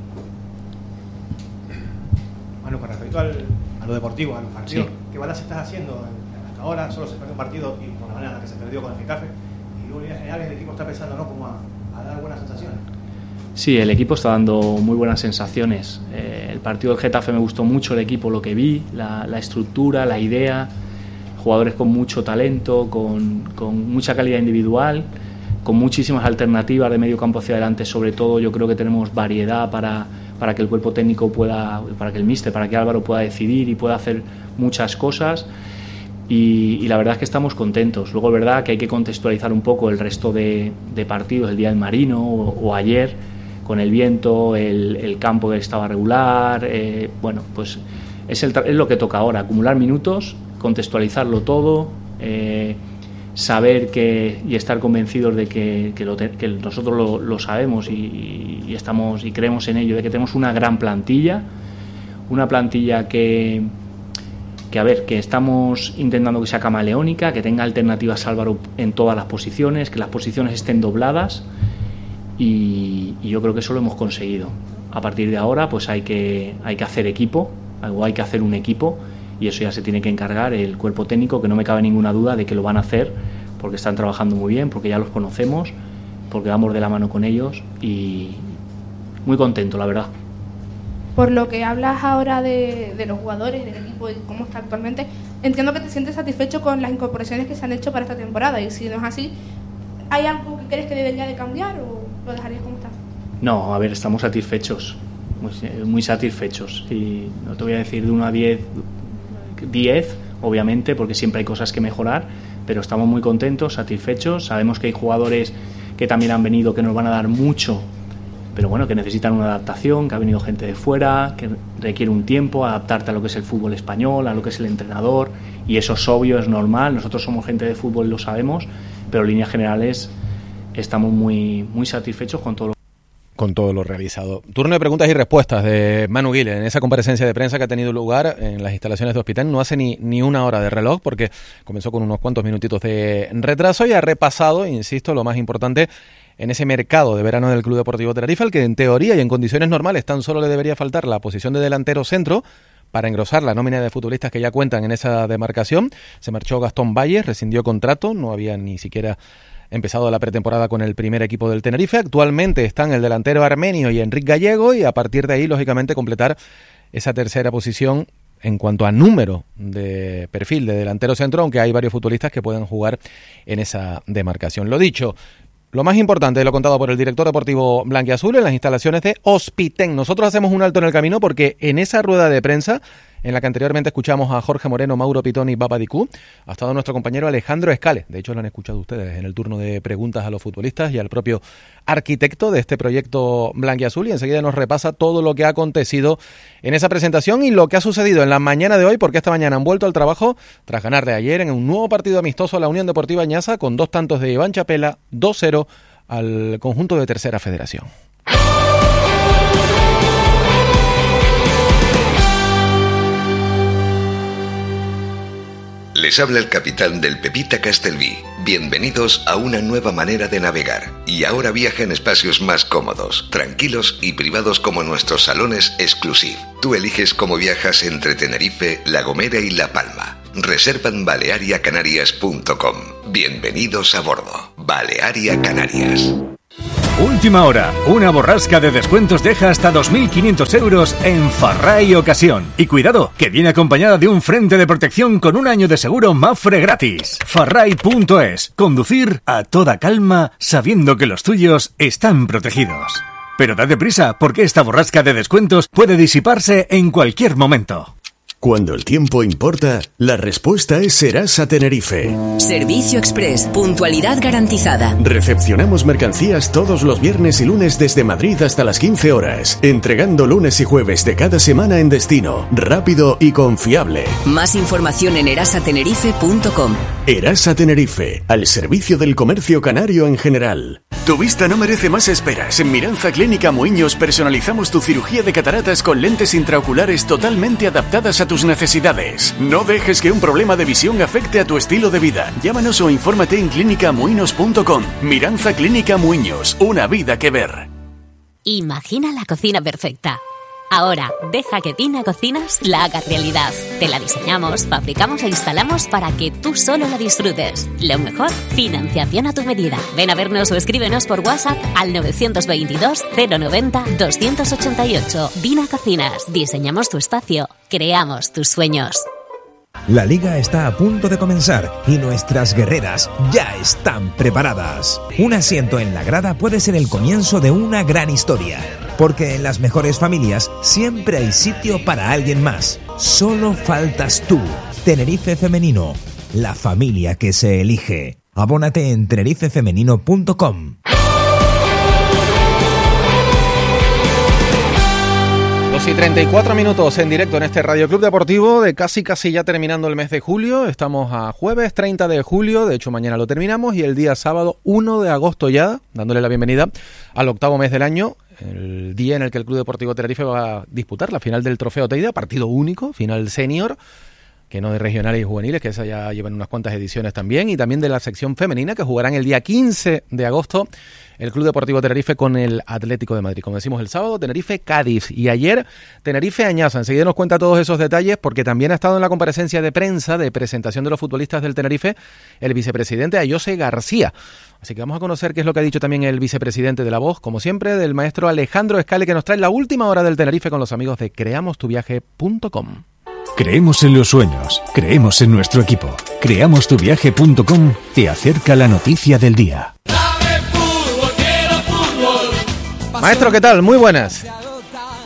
Bueno, con respecto al, a lo deportivo, a los partidos, Sí. ¿qué balance estás haciendo? Hasta ahora solo se perdió un partido y por la manera en la que se perdió con el Getafe, y luego en general el equipo está pensando, ¿no?, como a, a dar buenas sensaciones. Sí, el equipo está dando muy buenas sensaciones. Eh, el partido del Getafe me gustó mucho, el equipo, lo que vi, la, la estructura, la idea, jugadores con mucho talento, con, con mucha calidad individual, con muchísimas alternativas de medio campo hacia adelante. Sobre todo yo creo que tenemos variedad para, para que el cuerpo técnico pueda, para que el míster, para que Álvaro pueda decidir y pueda hacer muchas cosas. Y, y la verdad es que estamos contentos. Luego es verdad que hay que contextualizar un poco el resto de, de partidos, el día del Marino o, o ayer, con el viento, el, el campo que estaba regular, eh, bueno, pues es, el, es lo que toca ahora, acumular minutos, contextualizarlo todo, eh, saber que y estar convencidos de que, que, lo te, que nosotros lo, lo sabemos y, y estamos y creemos en ello, de que tenemos una gran plantilla, una plantilla que, que a ver, que estamos intentando que sea camaleónica, que tenga alternativas Álvaro en todas las posiciones, que las posiciones estén dobladas. Y, y yo creo que eso lo hemos conseguido. A partir de ahora pues hay que, hay que hacer equipo, o hay que hacer un equipo, y eso ya se tiene que encargar el cuerpo técnico, que no me cabe ninguna duda de que lo van a hacer, porque están trabajando muy bien, porque ya los conocemos, porque vamos de la mano con ellos, y muy contento, la verdad. Por lo que hablas ahora de, de los jugadores, del equipo y cómo está actualmente, entiendo que te sientes satisfecho con las incorporaciones que se han hecho para esta temporada, y si no es así, ¿hay algo que crees que debería de cambiar o lo dejarías como está? No, a ver, estamos satisfechos. muy, muy satisfechos. Y no te voy a decir de uno a diez, diez, obviamente, porque siempre hay cosas que mejorar, pero estamos muy contentos, satisfechos. Sabemos que hay jugadores que también han venido que nos van a dar mucho, pero bueno, que necesitan una adaptación, que ha venido gente de fuera, que requiere un tiempo adaptarte a lo que es el fútbol español, a lo que es el entrenador, y eso es obvio, es normal. Nosotros somos gente de fútbol y lo sabemos, pero en líneas generales estamos muy, muy satisfechos con todo lo con todo lo realizado. Turno de preguntas y respuestas de Manu Guil en esa comparecencia de prensa que ha tenido lugar en las instalaciones de Hospitalet. No hace ni, ni una hora de reloj porque comenzó con unos cuantos minutitos de retraso y ha repasado, insisto, lo más importante en ese mercado de verano del Club Deportivo Tenerife, al que en teoría y en condiciones normales tan solo le debería faltar la posición de delantero centro para engrosar la nómina de futbolistas que ya cuentan en esa demarcación. Se marchó Gastón Valles, rescindió contrato, no había ni siquiera empezado la pretemporada con el primer equipo del Tenerife. Actualmente están el delantero armenio y Enric Gallego, y a partir de ahí, lógicamente, completar esa tercera posición en cuanto a número de perfil de delantero centro, aunque hay varios futbolistas que pueden jugar en esa demarcación. Lo dicho, lo más importante, lo contado por el director deportivo blanquiazul en las instalaciones de Hospiten. Nosotros hacemos un alto en el camino porque en esa rueda de prensa, en la que anteriormente escuchamos a Jorge Moreno, Mauro Pitón y Baba Dicú, ha estado nuestro compañero Alejandro Escale. De hecho, lo han escuchado ustedes en el turno de preguntas a los futbolistas y al propio arquitecto de este proyecto blanquiazul, y enseguida nos repasa todo lo que ha acontecido en esa presentación y lo que ha sucedido en la mañana de hoy, porque esta mañana han vuelto al trabajo tras ganar de ayer en un nuevo partido amistoso a la Unión Deportiva Añaza con dos tantos de Iván Chapela, dos cero al conjunto de Tercera Federación. Les habla el capitán del Pepita Castelví. Bienvenidos a una nueva manera de navegar. Y ahora viaja en espacios más cómodos, tranquilos y privados como nuestros salones exclusivos. Tú eliges cómo viajas entre Tenerife, La Gomera y La Palma. Reserva en balearia canarias punto com. Bienvenidos a bordo. Balearia Canarias. Última hora, una borrasca de descuentos deja hasta dos mil quinientos euros en Farray Ocasión. Y cuidado, que viene acompañada de un frente de protección con un año de seguro Mafre gratis. Farray punto es. Conducir a toda calma sabiendo que los tuyos están protegidos. Pero date prisa, porque esta borrasca de descuentos puede disiparse en cualquier momento. Cuando el tiempo importa, la respuesta es Serasa Tenerife. Servicio Express, puntualidad garantizada. Recepcionamos mercancías todos los viernes y lunes desde Madrid hasta las quince horas, entregando lunes y jueves de cada semana en destino, rápido y confiable. Más información en erasa tenerife punto com. Erasa Tenerife, al servicio del comercio canario en general. Tu vista no merece más esperas. En Miranza Clínica Muiños personalizamos tu cirugía de cataratas con lentes intraoculares totalmente adaptadas a tus necesidades. No dejes que un problema de visión afecte a tu estilo de vida. Llámanos o infórmate en clínica muinos punto com. Miranza Clínica Muiños, una vida que ver. Imagina la cocina perfecta. Ahora, deja que Tina Cocinas la haga realidad. Te la diseñamos, fabricamos e instalamos para que tú solo la disfrutes. Lo mejor, financiación a tu medida. Ven a vernos o escríbenos por WhatsApp al nueve dos dos, cero noventa, doscientos ochenta y ocho. Tina Cocinas, diseñamos tu espacio, creamos tus sueños. La liga está a punto de comenzar y nuestras guerreras ya están preparadas. Un asiento en la grada puede ser el comienzo de una gran historia, porque en las mejores familias siempre hay sitio para alguien más. Solo faltas tú. Tenerife Femenino, la familia que se elige. Abónate en tenerife femenino punto com. dos y treinta y cuatro minutos en directo en este Radio Club Deportivo de casi casi ya terminando el mes de julio. Estamos a jueves treinta de julio, de hecho mañana lo terminamos, y el día sábado uno de agosto ya, dándole la bienvenida al octavo mes del año, el día en el que el Club Deportivo Tenerife va a disputar la final del Trofeo Teide, partido único, final senior, que no de regionales y juveniles, que esa ya llevan unas cuantas ediciones también, y también de la sección femenina, que jugarán el día quince de agosto el Club Deportivo Tenerife con el Atlético de Madrid. Como decimos el sábado, Tenerife-Cádiz, y ayer Tenerife-Añaza. Enseguida nos cuenta todos esos detalles, porque también ha estado en la comparecencia de prensa de presentación de los futbolistas del Tenerife el vicepresidente Ayose García. Así que vamos a conocer qué es lo que ha dicho también el vicepresidente de La Voz, como siempre, del maestro Alejandro Escale, que nos trae la última hora del Tenerife con los amigos de creamos tu viaje punto com. Creemos en los sueños, creemos en nuestro equipo. creamos tu viaje punto com te acerca la noticia del día. Maestro, ¿qué tal? Muy buenas.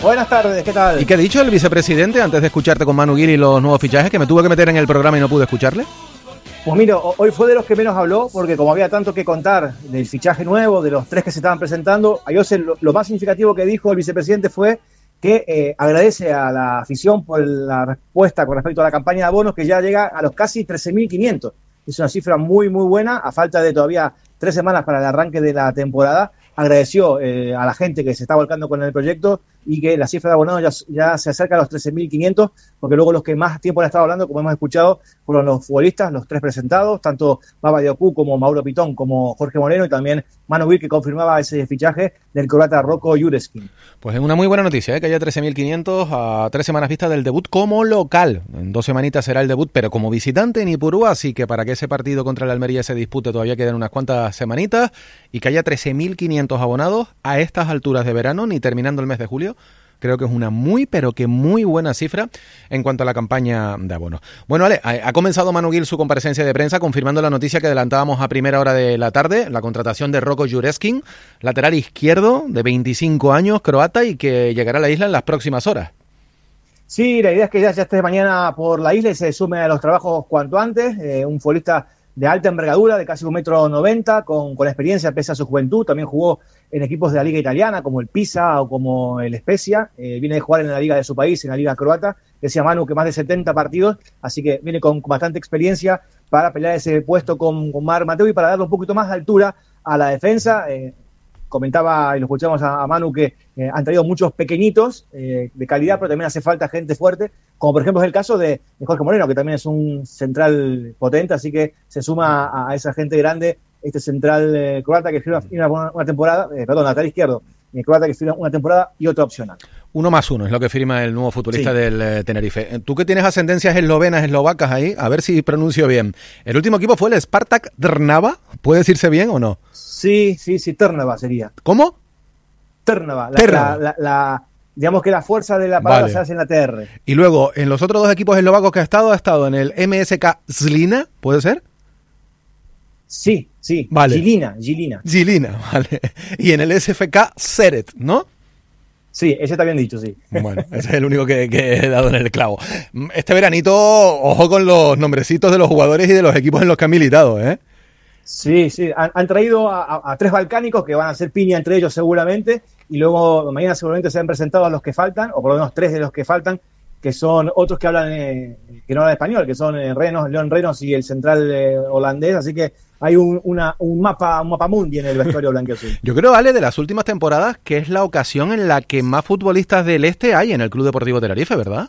Buenas tardes, ¿qué tal? ¿Y qué ha dicho el vicepresidente antes de escucharte con Manu Gil y los nuevos fichajes, que me tuve que meter en el programa y no pude escucharle? Pues mira, hoy fue de los que menos habló, porque como había tanto que contar del fichaje nuevo, de los tres que se estaban presentando, ayer lo, lo más significativo que dijo el vicepresidente fue que eh, agradece a la afición por la respuesta con respecto a la campaña de abonos, que ya llega a los casi trece mil quinientos. Es una cifra muy, muy buena, a falta de todavía tres semanas para el arranque de la temporada. Agradeció eh, a la gente que se está volcando con el proyecto y que la cifra de abonados ya, ya se acerca a los trece mil quinientos, porque luego los que más tiempo han estado hablando, como hemos escuchado, fueron los futbolistas, los tres presentados, tanto Baba Diocú como Mauro Pitón, como Jorge Moreno, y también Manu Gil, que confirmaba ese fichaje del croata Roko Jureskin. Pues es una muy buena noticia, ¿eh? Que haya trece mil quinientos a tres semanas vistas del debut como local. En dos semanitas será el debut, pero como visitante en Ipurúa, así que para que ese partido contra el Almería se dispute todavía quedan unas cuantas semanitas, y que haya trece mil quinientos abonados a estas alturas de verano, ni terminando el mes de julio. Creo que es una muy, pero que muy buena cifra en cuanto a la campaña de abonos. Bueno, Ale, ha comenzado Manu Gil su comparecencia de prensa confirmando la noticia que adelantábamos a primera hora de la tarde, la contratación de Roko Jureskin, lateral izquierdo de veinticinco años, croata, y que llegará a la isla en las próximas horas. Sí, la idea es que ya, ya esté mañana por la isla y se sume a los trabajos cuanto antes. Eh, un futbolista de alta envergadura, de casi un metro noventa, con, con experiencia pese a su juventud. También jugó en equipos de la liga italiana, como el Pisa o como el Spezia. Eh, viene de jugar en la liga de su país, en la liga croata. Decía Manu que más de setenta partidos, así que viene con, con bastante experiencia para pelear ese puesto con, con Mar Mateo y para darle un poquito más de altura a la defensa. Eh, comentaba y lo escuchamos a, a Manu que eh, han traído muchos pequeñitos eh, de calidad, pero también hace falta gente fuerte, como por ejemplo es el caso de, de Jorge Moreno, que también es un central potente, así que se suma a, a esa gente grande este central eh, croata que firma una, una temporada, eh, perdón, lateral izquierdo, eh, croata que firma una temporada y otra opcional. Uno más uno es lo que firma el nuevo futbolista sí. del eh, Tenerife. Tú que tienes ascendencias eslovenas, eslovacas ahí, a ver si pronuncio bien. El último equipo fue el Spartak Trnava, ¿puede decirse bien o no? Sí, sí, sí, Trnava sería. ¿Cómo? Trnava. La, Trnava. La, la, la, digamos que la fuerza de la palabra vale. se hace en la T R. Y luego, en los otros dos equipos eslovacos que ha estado, ha estado en el M S K Zlina, ¿puede ser? Sí, sí. Vale. Gilina, Gilina. Gilina, vale. Y en el S F K Seret, ¿no? Sí, ese está bien dicho, sí. Bueno, ese es el único que, que he dado en el clavo. Este veranito, ojo con los nombrecitos de los jugadores y de los equipos en los que han militado, ¿eh? Sí, sí, han, han traído a, a, a tres balcánicos que van a hacer piña entre ellos seguramente, y luego mañana seguramente se han presentado a los que faltan, o por lo menos tres de los que faltan, que son otros que hablan eh, que no hablan español, que son eh, Renos, León Renos y el central eh, holandés, así que hay un, una, un mapa un mapa mundi en el vestuario blanquiazul. Yo creo, Ale, de las últimas temporadas, que es la ocasión en la que más futbolistas del este hay en el Club Deportivo Tenerife, ¿verdad?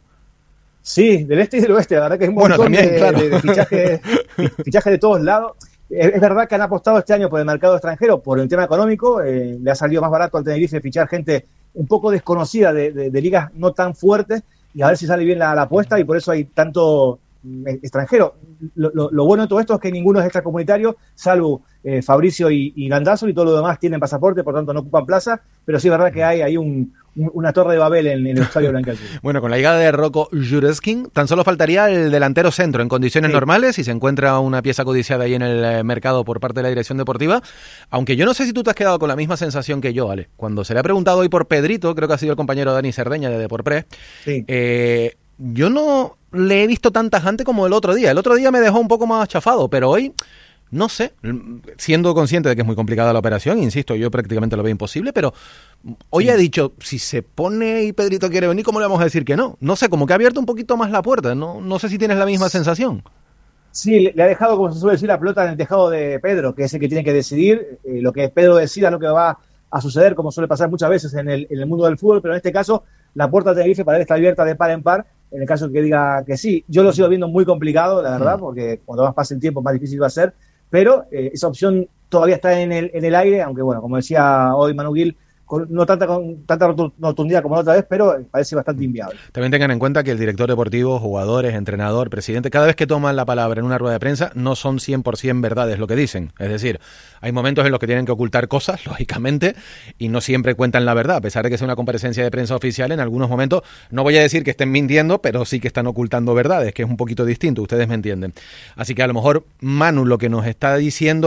Sí, del este y del oeste, la verdad que es un bueno, montón también, de, claro. de, de fichajes fichaje de todos lados. Es verdad que han apostado este año por el mercado extranjero, por el tema económico, eh, le ha salido más barato al Tenerife fichar gente un poco desconocida de, de, de ligas no tan fuertes, y a ver si sale bien la, la apuesta, y por eso hay tanto eh, extranjero. Lo, lo, lo bueno de todo esto es que ninguno es extracomunitario, salvo eh, Fabricio y, y Landazzo, y todo lo demás tienen pasaporte, por tanto no ocupan plaza, pero sí es verdad que hay, hay un, un, una torre de Babel en, en el estadio blanquiazul. Bueno, con la llegada de Roko Jureskin, tan solo faltaría el delantero centro en condiciones sí. normales, y se encuentra una pieza codiciada ahí en el mercado por parte de la dirección deportiva, aunque yo no sé si tú te has quedado con la misma sensación que yo, Ale. Cuando se le ha preguntado hoy por Pedrito, creo que ha sido el compañero Dani Cerdeña de Deporpress, sí. eh, yo no le he visto tan tajante como el otro día. El otro día me dejó un poco más chafado, pero hoy, no sé, siendo consciente de que es muy complicada la operación, insisto, yo prácticamente lo veo imposible, pero hoy sí. he dicho, si se pone y Pedrito quiere venir, ¿cómo le vamos a decir que no? No sé, como que ha abierto un poquito más la puerta, no, no sé si tienes la misma sensación. Sí, le ha dejado, como se suele decir, la pelota en el tejado de Pedro, que es el que tiene que decidir. Eh, lo que Pedro decida es lo que va a suceder, como suele pasar muchas veces en el, en el mundo del fútbol, pero en este caso la puerta de Tenerife para él está abierta de par en par, en el caso que diga que sí. Yo lo sigo viendo muy complicado, la verdad, porque cuando más pase el tiempo más difícil va a ser, pero eh, esa opción todavía está en el, en el aire, aunque bueno, como decía hoy Manu Gil, con, no tanta con tanta rotundidad como la otra vez, pero parece bastante inviable. También tengan en cuenta que el director deportivo, jugadores, entrenador, presidente, cada vez que toman la palabra en una rueda de prensa, no son cien por ciento verdades lo que dicen. Es decir, hay momentos en los que tienen que ocultar cosas, lógicamente, y no siempre cuentan la verdad. A pesar de que sea una comparecencia de prensa oficial, en algunos momentos, no voy a decir que estén mintiendo, pero sí que están ocultando verdades, que es un poquito distinto, ustedes me entienden. Así que a lo mejor Manu lo que nos está diciendo es,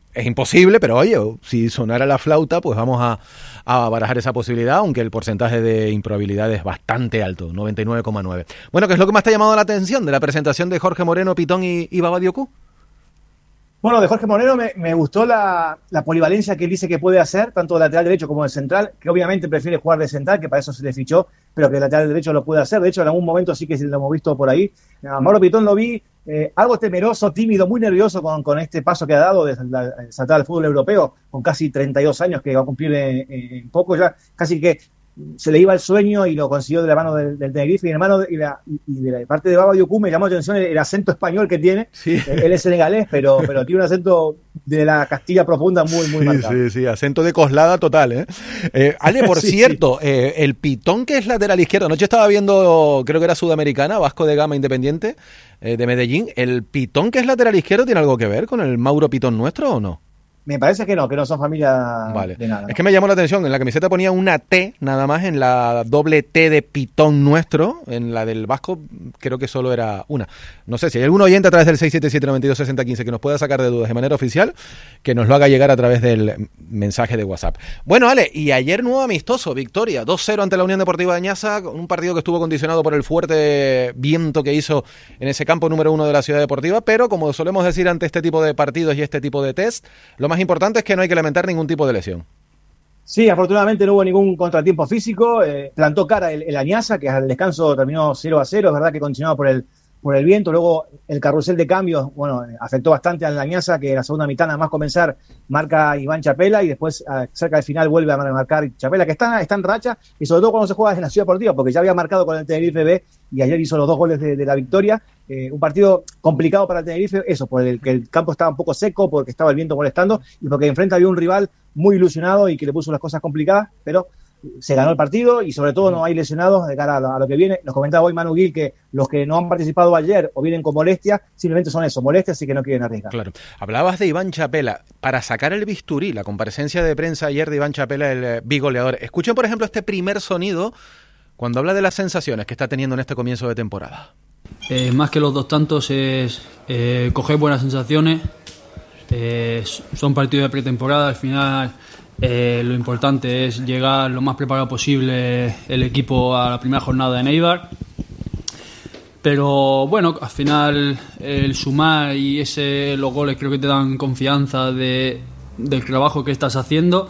es imposible, pero oye, si sonara la flauta, pues vamos a, a barajar esa posibilidad, aunque el porcentaje de improbabilidad es bastante alto, noventa y nueve coma nueve. Bueno, ¿qué es lo que más te ha llamado la atención de la presentación de Jorge Moreno, Pitón y, y Baba Diocú? Bueno, de Jorge Moreno me, me gustó la, la polivalencia que él dice que puede hacer, tanto de lateral derecho como de central, que obviamente prefiere jugar de central, que para eso se le fichó, pero que de lateral derecho lo puede hacer. De hecho, en algún momento sí que lo hemos visto por ahí. A Mauro Pitón lo vi eh, algo temeroso, tímido, muy nervioso con, con este paso que ha dado de saltar al fútbol europeo, con casi treinta y dos años que va a cumplir en, en poco ya, casi que se le iba el sueño y lo consiguió de la mano del, del Tenerife. Y, hermano, y, la, y de la parte de Baba Diocú me llamó la atención el, el acento español que tiene. Sí. Él es senegalés, pero, pero tiene un acento de la Castilla profunda muy, muy sí, marcado. Sí, sí, acento de Coslada total, ¿eh? eh Ale, por sí, cierto, sí. Eh, el Pitón, que es lateral izquierdo, anoche estaba viendo, creo que era Sudamericana, Vasco de Gama Independiente eh, de Medellín. ¿El Pitón, que es lateral izquierdo, tiene algo que ver con el Mauro Pitón nuestro o no? Me parece que no, que no son familia vale. de nada. ¿no? Es que me llamó la atención, en la camiseta ponía una T nada más, en la doble T de Pitón nuestro, en la del Vasco creo que solo era una. No sé, si hay algún oyente a través del seis siete siete, nueve dos, seis cero uno cinco que nos pueda sacar de dudas de manera oficial, que nos lo haga llegar a través del mensaje de WhatsApp. Bueno, Ale, y ayer nuevo amistoso, victoria, dos cero ante la Unión Deportiva de Añaza, un partido que estuvo condicionado por el fuerte viento que hizo en ese campo número uno de la ciudad deportiva, pero como solemos decir ante este tipo de partidos y este tipo de test, lo más importante es que no hay que lamentar ningún tipo de lesión. Sí, afortunadamente no hubo ningún contratiempo físico, eh, plantó cara el, el Añaza, que al descanso terminó cero a cero, es verdad que continuaba por el por el viento, luego el carrusel de cambios, bueno, afectó bastante a la Añaza, que la segunda mitad nada más comenzar marca Iván Chapela y después cerca del final vuelve a marcar Chapela, que está, está en racha, y sobre todo cuando se juega en la Ciudad Deportiva, porque ya había marcado con el Tenerife B y ayer hizo los dos goles de, de la victoria. Eh, un partido complicado para el Tenerife, eso, por el que el campo estaba un poco seco, porque estaba el viento molestando y porque enfrente había un rival muy ilusionado y que le puso las cosas complicadas, pero se ganó el partido y sobre todo no hay lesionados de cara a lo, a lo que viene. Nos comentaba hoy Manu Gil que los que no han participado ayer o vienen con molestias, simplemente son eso, molestias y que no quieren arriesgar. Claro. Hablabas de Iván Chapela. Para sacar el bisturí, la comparecencia de prensa ayer de Iván Chapela, el eh, bigoleador. Escuchen, por ejemplo, este primer sonido cuando habla de las sensaciones que está teniendo en este comienzo de temporada. Eh, más que los dos tantos es eh, coger buenas sensaciones. Eh, son partidos de pretemporada, al final eh, lo importante es llegar lo más preparado posible el equipo a la primera jornada en Eibar, pero bueno, al final el sumar y ese los goles creo que te dan confianza de, del trabajo que estás haciendo,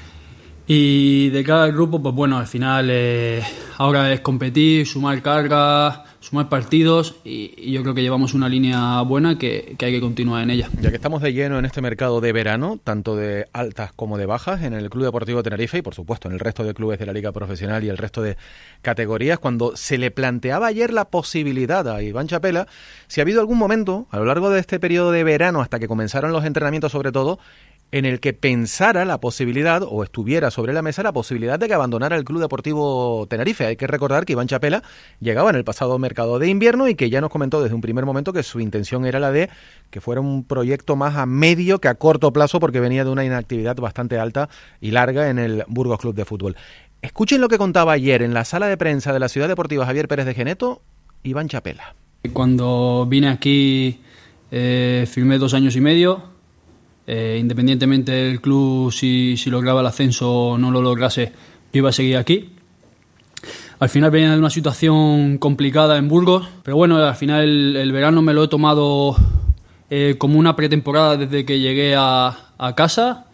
y de cada grupo pues bueno, al final eh, ahora es competir, sumar carga, sumar partidos, y, y yo creo que llevamos una línea buena que, que hay que continuar en ella. Ya que estamos de lleno en este mercado de verano, tanto de altas como de bajas, en el Club Deportivo Tenerife y por supuesto en el resto de clubes de la Liga Profesional y el resto de categorías, cuando se le planteaba ayer la posibilidad a Iván Chapela, si ha habido algún momento a lo largo de este periodo de verano, hasta que comenzaron los entrenamientos sobre todo, en el que pensara la posibilidad, o estuviera sobre la mesa la posibilidad de que abandonara el Club Deportivo Tenerife. Hay que recordar que Iván Chapela llegaba en el pasado mercado de invierno y que ya nos comentó desde un primer momento que su intención era la de que fuera un proyecto más a medio que a corto plazo, porque venía de una inactividad bastante alta y larga en el Burgos Club de Fútbol. Escuchen lo que contaba ayer en la sala de prensa de la Ciudad Deportiva Javier Pérez de Geneto, Iván Chapela. Cuando vine aquí eh, firmé dos años y medio. Eh, independientemente del club, si, si lograba el ascenso o no lo lograse, yo iba a seguir aquí. Al final venía de una situación complicada en Burgos, pero bueno, al final el, el verano me lo he tomado eh, como una pretemporada desde que llegué a, a casa.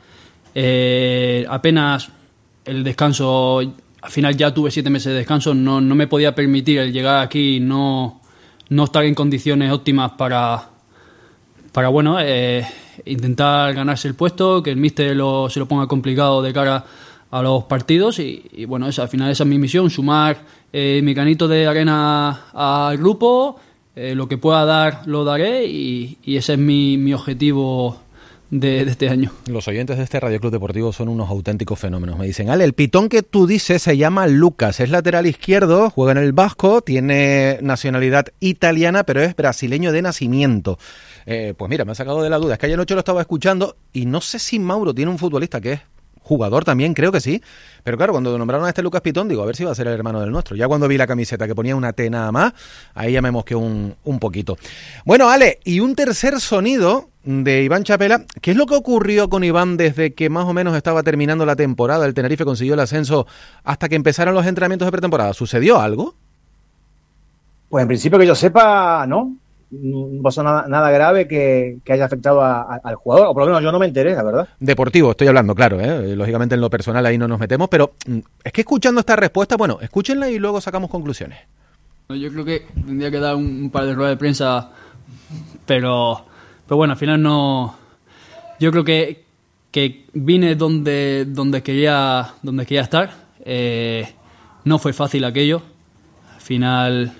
Eh, apenas el descanso, al final ya tuve siete meses de descanso, no, no me podía permitir el llegar aquí y no, no estar en condiciones óptimas para, para bueno, eh, intentar ganarse el puesto, que el míster lo, se lo ponga complicado de cara a los partidos y, y bueno, esa, al final esa es mi misión, sumar eh, mi granito de arena al grupo, eh, lo que pueda dar lo daré y, y ese es mi, mi objetivo de, de este año. Los oyentes de este Radio Club Deportivo son unos auténticos fenómenos. Me dicen, Ale, el pitón que tú dices se llama Lucas, es lateral izquierdo, juega en el Vasco, tiene nacionalidad italiana, pero es brasileño de nacimiento. Eh, pues mira, me ha sacado de la duda. Es que ayer noche lo estaba escuchando y no sé si Mauro tiene un futbolista que es jugador también, creo que sí. Pero claro, cuando nombraron a este Lucas Pitón, digo, a ver si va a ser el hermano del nuestro. Ya cuando vi la camiseta que ponía una T nada más, ahí ya me mosqueó un, un poquito. Bueno, Ale, y un tercer sonido de Iván Chapela. ¿Qué es lo que ocurrió con Iván desde que más o menos estaba terminando la temporada? El Tenerife consiguió el ascenso hasta que empezaron los entrenamientos de pretemporada. ¿Sucedió algo? Pues en principio que yo sepa, no. No pasó nada, nada grave que, que haya afectado a, a, al jugador, o por lo menos yo no me enteré, la verdad. Deportivo, estoy hablando, claro, ¿eh? Lógicamente en lo personal ahí no nos metemos, pero es que escuchando esta respuesta, bueno, escúchenla y luego sacamos conclusiones. Yo creo que tendría que dar un, un par de ruedas de prensa, pero, pero bueno, al final no... Yo creo que, que vine donde, donde, quería, donde quería estar, eh, no fue fácil aquello, al final...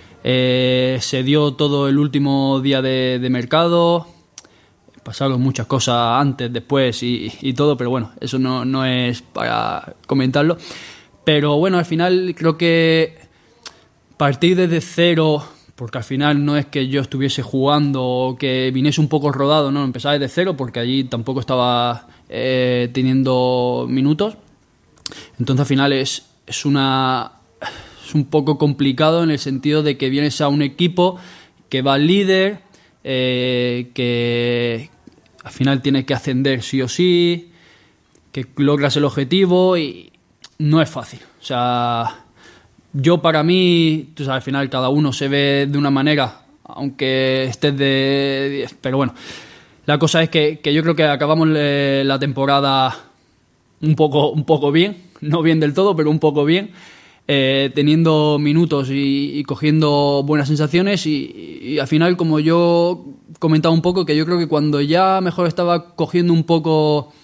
Eh, se dio todo el último día de, de mercado, pasaron muchas cosas antes, después y, y todo, pero bueno, eso no, no es para comentarlo. Pero bueno, al final creo que partir desde cero, porque al final no es que yo estuviese jugando o que viniese un poco rodado, no, empezaba desde cero porque allí tampoco estaba eh, teniendo minutos. Entonces al final es, es una... es un poco complicado en el sentido de que vienes a un equipo que va líder, eh, que al final tienes que ascender sí o sí, que logras el objetivo y no es fácil. O sea, yo para mí, tú sabes, al final cada uno se ve de una manera, aunque estés de diez, pero bueno, la cosa es que, que yo creo que acabamos la temporada un poco, un poco bien, no bien del todo, pero un poco bien. Eh, teniendo minutos y, y cogiendo buenas sensaciones y, y al final, como yo comentaba un poco, que yo creo que cuando ya mejor estaba cogiendo un poco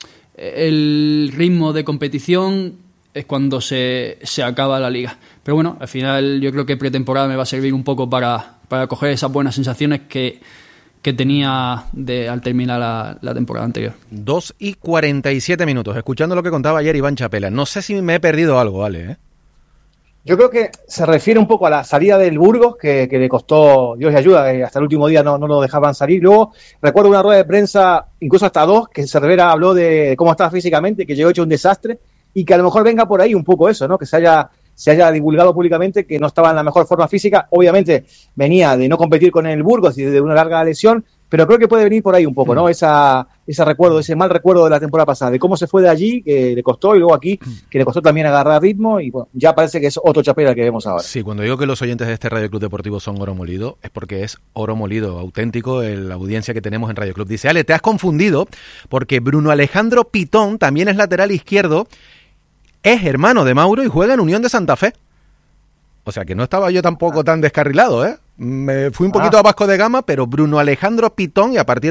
el ritmo de competición es cuando se, se acaba la liga. Pero bueno, al final yo creo que pretemporada me va a servir un poco para, para coger esas buenas sensaciones que, que tenía de, al terminar la, la temporada anterior. dos y cuarenta y siete minutos, escuchando lo que contaba ayer Iván Chapela. No sé si me he perdido algo, ¿vale? ¿eh? Yo creo que se refiere un poco a la salida del Burgos, que, que le costó Dios y ayuda, que hasta el último día no, no lo dejaban salir. Luego recuerdo una rueda de prensa, incluso hasta dos, que Cervera habló de cómo estaba físicamente, que llegó hecho un desastre, y que a lo mejor venga por ahí un poco eso, ¿no? Que se haya, se haya divulgado públicamente que no estaba en la mejor forma física. Obviamente venía de no competir con el Burgos y de una larga lesión, pero creo que puede venir por ahí un poco, ¿no? Esa, ese recuerdo, ese mal recuerdo de la temporada pasada, de cómo se fue de allí, que le costó, y luego aquí, que le costó también agarrar ritmo, y bueno, ya parece que es otro Chapela el que vemos ahora. Sí, cuando digo que los oyentes de este Radio Club Deportivo son oro molido, es porque es oro molido, auténtico, la audiencia que tenemos en Radio Club. Dice, Ale, te has confundido, porque Bruno Alejandro Pitón también es lateral izquierdo, es hermano de Mauro y juega en Unión de Santa Fe. O sea que no estaba yo tampoco tan descarrilado, ¿eh? Me fui un poquito ah. a Vasco de Gama, pero Bruno Alejandro Pitón, y a partir